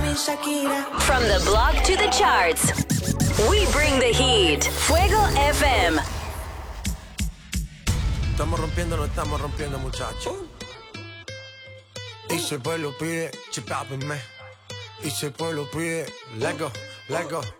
From the block to the charts, we bring the heat. Fuego FM. Estamos rompiendo, muchachos. Y si el pueblo pide, chipápenme. Y si el pueblo pide, let go, let go.